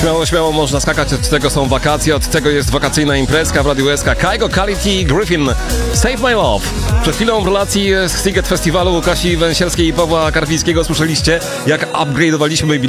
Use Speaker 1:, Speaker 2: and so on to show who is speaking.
Speaker 1: Śmiało można skakać, od tego są wakacje, od tego jest wakacyjna imprezka w Radiu SK. Kygo, Kality, Griffin, Save My Love. Przed chwilą w relacji z Sziget Festiwalu Kasi Węsierskiej i Pawła Karpińskiego słyszeliście, jak upgrade'owaliśmy